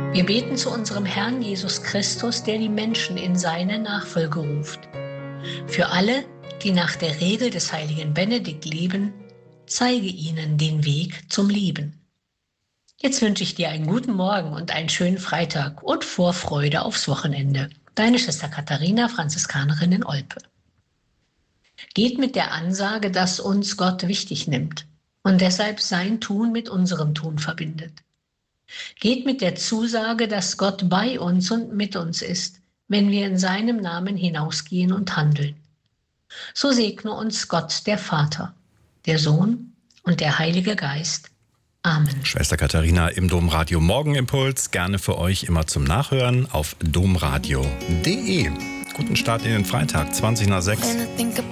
Wir beten zu unserem Herrn Jesus Christus, der die Menschen in seine Nachfolge ruft. Für alle, die nach der Regel des heiligen Benedikt leben, zeige ihnen den Weg zum Leben. Jetzt wünsche ich dir einen guten Morgen und einen schönen Freitag und Vorfreude aufs Wochenende. Deine Schwester Katharina, Franziskanerin in Olpe. Geht mit der Ansage, dass uns Gott wichtig nimmt und deshalb sein Tun mit unserem Tun verbindet. Geht mit der Zusage, dass Gott bei uns und mit uns ist, wenn wir in seinem Namen hinausgehen und handeln. So segne uns Gott, der Vater, der Sohn und der Heilige Geist. Amen. Schwester Katharina im Domradio Morgenimpuls, gerne für euch immer zum Nachhören auf domradio.de. Guten Start in den Freitag, 20 nach 6.